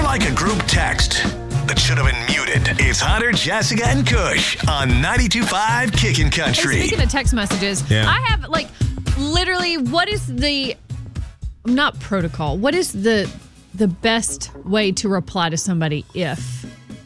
like a group text that should have been muted. It's Hunter, Jessica, and Kush on 92.5 Kickin' Country. Hey, speaking of text messages, I have literally, what is the not protocol? What is the best way to reply to somebody if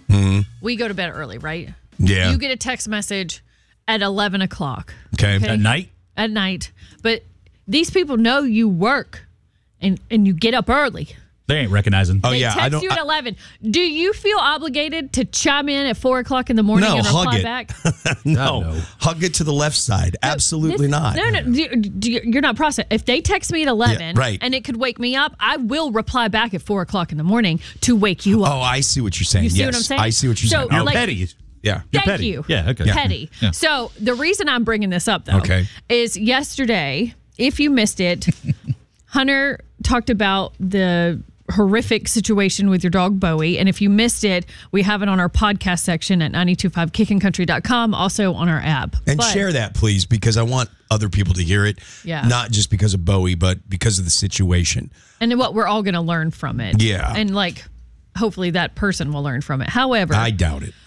we go to bed early, right? Yeah. You get a text message at 11 o'clock. Okay. At night? At night. But these people know you work and you get up early. They ain't recognizing. They text you at 11. Do you feel obligated to chime in at 4 o'clock in the morning and reply hug it. back? No. Hug it to the left side. Absolutely not. No. You're not processing. If they text me at 11 right. and it could wake me up, I will reply back at 4 o'clock in the morning to wake you up. Oh, I see what you're saying. You see yes, what I'm saying? I see what you're saying. You're like- petty. Yeah. You're Thank petty. you. Yeah, okay. Petty. Yeah. So the reason I'm bringing this up, though, is yesterday, if you missed it, Hunter talked about the horrific situation with your dog Bowie, and if you missed it, we have it on our podcast section at 925kickincountry.com, also on our app. And share that, please, because I want other people to hear it. Yeah. Not just because of Bowie, but because of the situation. And what we're all going to learn from it. Yeah. And hopefully that person will learn from it. However, I doubt it.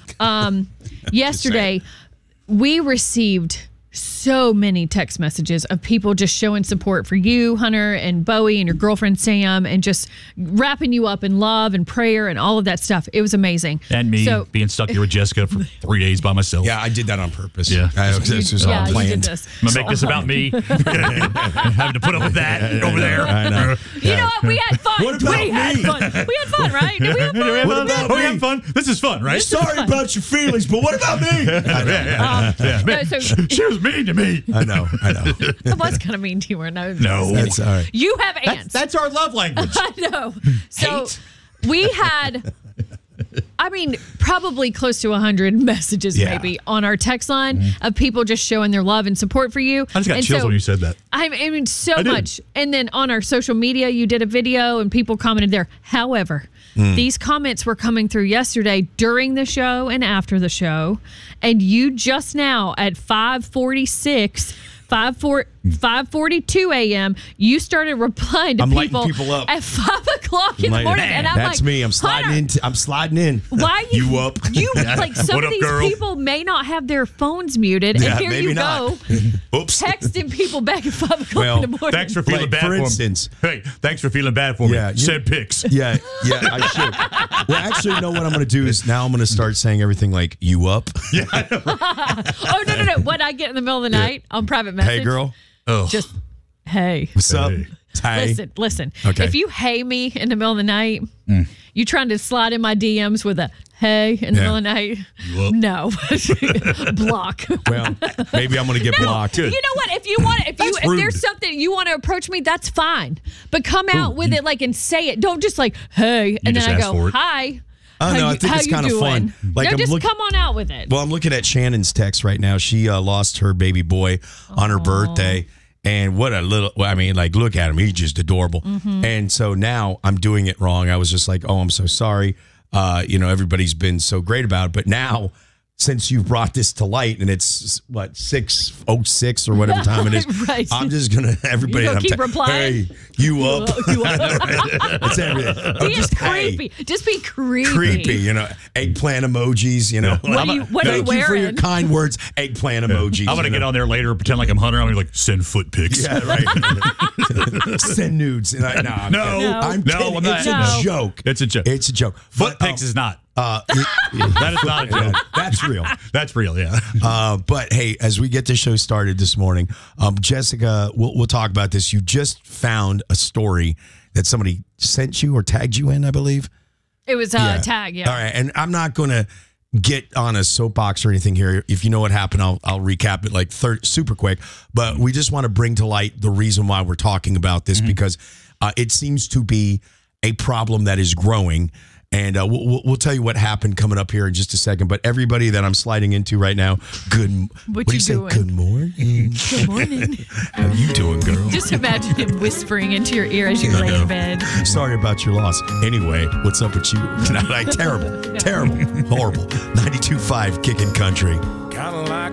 yesterday we received so many text messages of people just showing support for you, Hunter, and Bowie, and your girlfriend Sam, and just wrapping you up in love and prayer and all of that stuff. It was amazing. And me being stuck here with Jessica for 3 days by myself. Yeah, I did that on purpose. Yeah. This was all you planned. did this. I'm going to make this about me. Having to put up with that over there. I know. You know what? We had fun. What about we had me? fun. We had fun, right? Did we have fun? What about we me? having fun? This is fun, right? Sorry about your feelings, but what about me? No, so She was mean to me. I know. I was kind of mean to her. No. That's all right. You have ants. That's our love language. I know. So we had, probably close to 100 messages maybe on our text line of people just showing their love and support for you. I just got chills when you said that. I mean, so much. And then on our social media, you did a video and people commented there. However, these comments were coming through yesterday during the show and after the show. And you just now at 5:42 a.m., you started replying to I'm people, lighting people up. at 5 o'clock in the morning. And I'm That's like, me. I'm sliding in. Why you up? You some What of up, these girl? people may not have their phones muted, Yeah, and here maybe you not. go, Oops. texting people back at 5 o'clock in the morning. Thanks for feeling bad for for instance. me. Hey, thanks for feeling bad for me. Yeah, Send pics. Yeah, I should. Well, actually, you know what I'm going to do is now I'm going to start saying everything like, you up? Yeah. Oh, no. What I get in the middle of the night on private message. Hey, girl. Oh. Just, hey. What's up? Hey. Hey. Listen. Okay. If you hey me in the middle of the night, you trying to slide in my DMs with a hey in the middle of the night? No. Block. Well, maybe I'm going to get blocked. You know what? If there's something you want to approach me, that's fine. But come out with it and say it. Don't just hey, and then just I ask go, for it. hi. Oh, no, I think it's kind of fun. Just come on out with it. Well, I'm looking at Shannon's text right now. She lost her baby boy on her birthday. And what a little, look at him. He's just adorable. And so now I'm doing it wrong. I was just like, oh, I'm so sorry. Everybody's been so great about it. But now, since you've brought this to light and it's, 6:06 or whatever time it is, Right. I'm just going to, everybody, You gonna keep replying? Hey, you up? That's everything. Be just creepy. Just be creepy. Creepy, eggplant emojis, What are you Thank you for your wearing? kind words, eggplant emojis. I'm going to get on there later and pretend like I'm Hunter. I'm going to send foot pics. Yeah, right. Send nudes. And I'm No, kidding. I'm not. It's No. a joke. It's a joke. It's a joke. Foot But, pics is not. that That is not a joke. That's real. That's real, yeah. But hey, as we get the show started this morning, Jessica, we'll talk about this. You just found a story that somebody sent you or tagged you in, I believe. It was a tag, yeah. All right, and I'm not going to get on a soapbox or anything here. If you know what happened, I'll recap it super quick. But we just want to bring to light the reason why we're talking about this because it seems to be a problem that is growing. And we'll tell you what happened coming up here in just a second. But everybody that I'm sliding into right now, what do you say? doing? Good morning. Good morning. How you doing, girl? Just imagine him whispering into your ear as you lay in bed. Sorry about your loss. Anyway, what's up with you? Terrible, horrible. 92.5 Kickin' Country. Kinda like